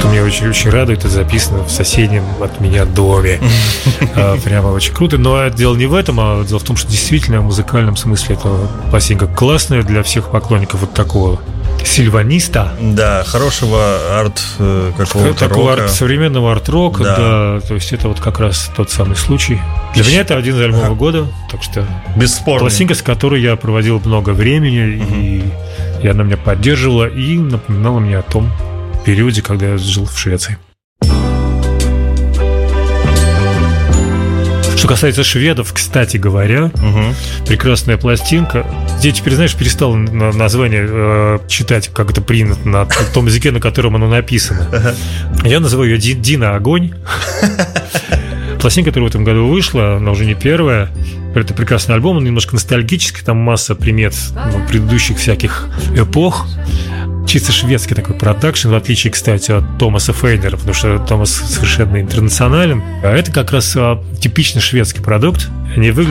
что меня очень радует, это записано в соседнем от меня доме. Прямо очень круто. Но дело не в этом, а дело в том, что действительно в музыкальном смысле это пластинка классная для всех поклонников вот такого сильваниста. Да, хорошего какого-то рока. Современного арт-рока, да. То есть это вот как раз тот самый случай. Для меня это один из альбомов года, так что бесспорно. Пластинка, с которой я проводил много времени, и она меня поддерживала и напоминала мне о том периоде, когда я жил в Швеции. Что касается шведов, кстати говоря, прекрасная пластинка. Я теперь, знаешь, перестал название читать, как это принято, на том языке, на котором оно написано. Я называю ее «Дина Огонь». Пластинка, которая в этом году вышла, она уже не первая. Это прекрасный альбом, он немножко ностальгический, там масса примет предыдущих всяких эпох. Чисто шведский такой продакшн, в отличие, кстати, от Томаса Фейнера, потому что Томас совершенно интернационален. А это как раз типично шведский продукт. Они выглядят